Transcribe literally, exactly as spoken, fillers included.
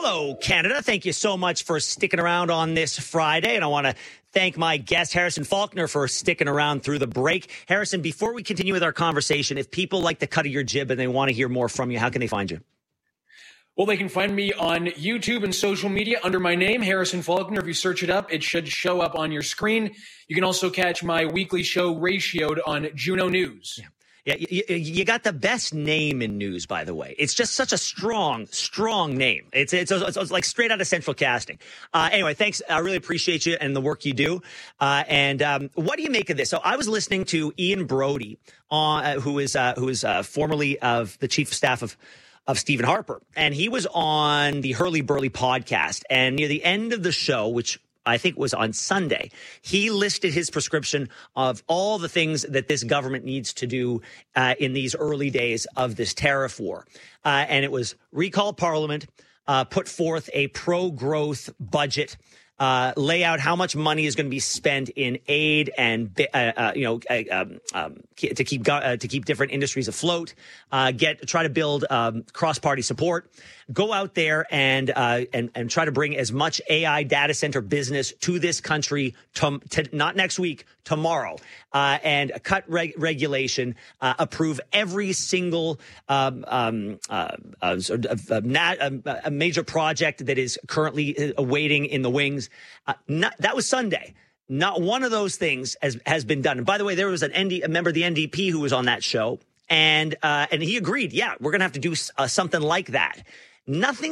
Hello, Canada. Thank you so much for sticking around on this Friday. And I want to thank my guest, Harrison Faulkner, for sticking around through the break. Harrison, before we continue with our conversation, if people like the cut of your jib and they want to hear more from you, how can they find you? Well, they can find me on YouTube and social media under my name, Harrison Faulkner. If you search it up, it should show up on your screen. You can also catch my weekly show, Ratioed, on Juno News. Yeah. Yeah, you, you got the best name in news, by the way. It's just such a strong, strong name. It's it's, it's, it's like straight out of Central Casting. Uh, anyway, thanks. I really appreciate you and the work you do. Uh, and um, what do you make of this? So I was listening to Ian Brody, uh, who is uh, who is uh, formerly of the chief of staff of of Stephen Harper, and he was on the Hurley Burley podcast. And near the end of the show, which I think was on Sunday, he listed his prescription of all the things that this government needs to do uh, in these early days of this tariff war. Uh, and it was recall Parliament, uh, put forth a pro-growth budget, uh, lay out how much money is going to be spent in aid and, uh, uh, you know, uh, um, um, to keep uh, to keep different industries afloat, uh, get try to build um, cross-party support. Go out there and uh, and and try to bring as much A I data center business to this country, to, to, not next week, tomorrow, uh, and cut reg- regulation, uh, approve every single um, um, uh, uh, uh, nat- uh, a major project that is currently awaiting in the wings. Uh, not, that was Sunday. Not one of those things has, has been done. And by the way, there was an N D, a member of the N D P who was on that show, and uh, and he agreed. Yeah, we're going to have to do uh, something like that. Nothing